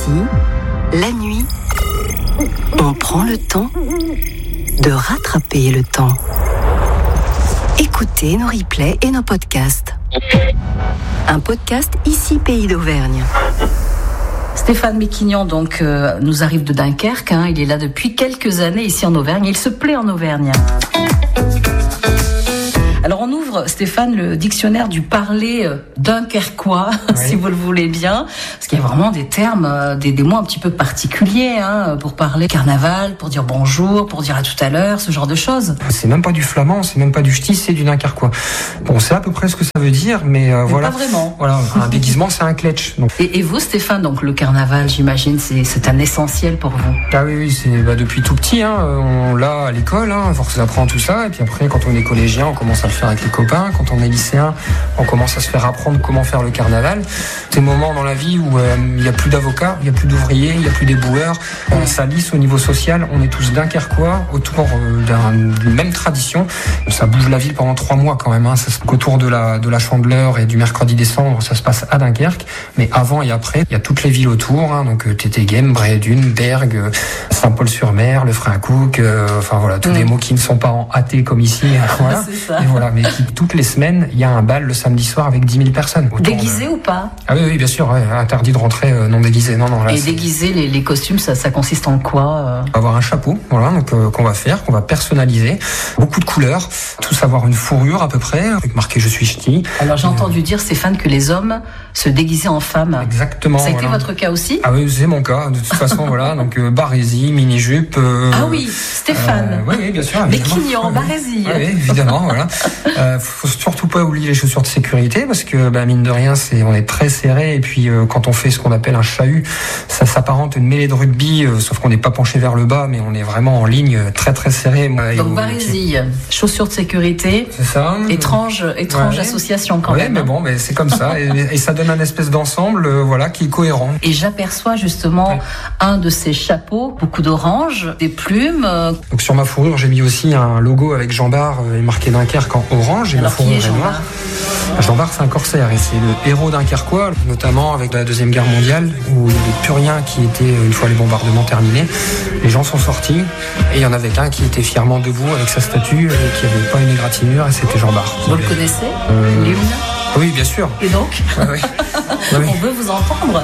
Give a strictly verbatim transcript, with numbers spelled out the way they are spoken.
Ici, la nuit, on prend le temps de rattraper le temps. Écoutez nos replays et nos podcasts. Un podcast Ici Pays d'Auvergne. Stéphane Méquignon donc euh, nous arrive de Dunkerque. Hein. Il est là depuis quelques années ici en Auvergne. Il se plaît en Auvergne. Alors on ouvre, Stéphane, le dictionnaire du parler dunkerquois, oui. si vous le voulez bien, parce qu'il y a vraiment des termes, des, des mots un petit peu particuliers hein, pour parler carnaval, pour dire bonjour, pour dire à tout à l'heure, ce genre de choses. C'est même pas du flamand, c'est même pas du ch'ti, c'est du dunkerquois. Bon, c'est à peu près ce que ça veut dire, mais, euh, mais voilà. Pas vraiment. Voilà, un déguisement, c'est un kletch. Donc. Et, et vous, Stéphane, donc le carnaval, j'imagine, c'est, c'est un essentiel pour vous. Ah oui, oui, c'est bah, depuis tout petit, hein, on l'a à l'école, hein, force apprend tout ça, et puis après, quand on est collégien, on commence à faire avec les copains. Quand on est lycéen, on commence à se faire apprendre comment faire le carnaval. Ces moments dans la vie où euh, il n'y a plus d'avocats, il n'y a plus d'ouvriers, il n'y a plus d'éboueurs. Euh, ça lisse au niveau social. On est tous dunkerquois autour euh, d'un, d'une même tradition. Ça bouge la ville pendant trois mois quand même. Hein. Ça, autour de la, de la Chandeleur et du mercredi décembre, ça se passe à Dunkerque. Mais avant et après, il y a toutes les villes autour. Hein. Donc Tétéghem, Brédune, Bergue, euh, Saint-Paul-sur-Mer, le Freincouc. Euh, enfin voilà, tous mmh. des mots qui ne sont pas en hâté comme ici. Voilà. C'est ça. Et voilà, mais qui, toutes les semaines, il y a un bal le samedi soir avec dix mille personnes. Déguisé de... ou pas? Ah oui, oui, bien sûr, ouais, interdit de rentrer euh, non déguisé. Non, non, là, et c'est... déguisé, les, les costumes, ça, ça consiste en quoi euh... On va avoir un chapeau, voilà, donc euh, qu'on va faire, qu'on va personnaliser, beaucoup de couleurs, tous avoir une fourrure à peu près, avec marqué je suis ch'ti. Alors j'ai euh... entendu dire, Stéphane, que les hommes se déguisaient en femmes. Exactement. Ça a voilà. été votre cas aussi? Ah oui, c'est mon cas, de toute façon, voilà, donc euh, barésie, mini-jupe. Euh, ah oui, Stéphane. Euh, oui, oui, bien sûr. Méquignon, barésie. Oui, évidemment, voilà. Euh, faut surtout pas oublier les chaussures de sécurité parce que bah, mine de rien c'est on est très serré et puis euh, quand on fait ce qu'on appelle un chahut ça s'apparente à une mêlée de rugby euh, sauf qu'on n'est pas penché vers le bas mais on est vraiment en ligne très très serré. Donc barésie, chaussures de sécurité. C'est ça. Étrange, étrange ouais. association quand ouais, même. mais bon, mais c'est comme ça et, et ça donne un espèce d'ensemble euh, voilà qui est cohérent. Et j'aperçois justement ouais. un de ces chapeaux, beaucoup d'orange, des plumes. Euh... Donc sur ma fourrure j'ai mis aussi un logo avec Jean Bart euh, et marqué Dunkerque en orange et alors ma fourrure qui est Jean Bart. Jean Bart, c'est un corsaire et c'est le héros dunkerquois, notamment avec la Deuxième Guerre mondiale, où il y a des puriens qui étaient, une fois les bombardements terminés, les gens sont sortis et il y en avait un qui était fièrement debout avec sa statue et qui n'avait pas une égratignure et c'était Jean Bart. Vous le connaissez euh... L'hymne ? Oui, bien sûr. Et donc ah, oui. Ah, oui. On veut vous entendre.